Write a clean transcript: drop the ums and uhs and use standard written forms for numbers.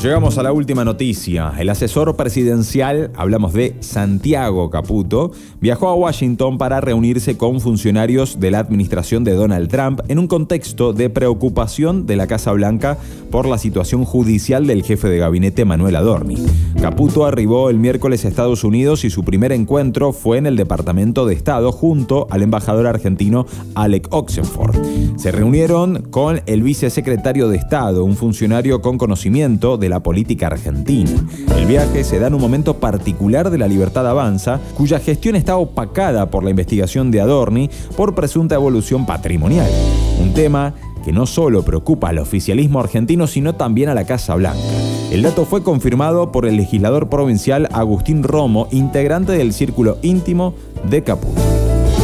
Llegamos a la última noticia. El asesor presidencial, hablamos de Santiago Caputo, viajó a Washington para reunirse con funcionarios de la administración de Donald Trump en un contexto de preocupación de la Casa Blanca por la situación judicial del jefe de gabinete Manuel Adorni. Caputo arribó el miércoles a Estados Unidos y su primer encuentro fue en el Departamento de Estado junto al embajador argentino Alec Oxenford. Se reunieron con el vicesecretario de Estado, un funcionario con conocimiento de la política argentina. El viaje se da en un momento particular de la Libertad Avanza, cuya gestión está opacada por la investigación de Adorni por presunta evolución patrimonial. Un tema que no solo preocupa al oficialismo argentino, sino también a la Casa Blanca. El dato fue confirmado por el legislador provincial Agustín Romo, integrante del círculo íntimo de Caputo.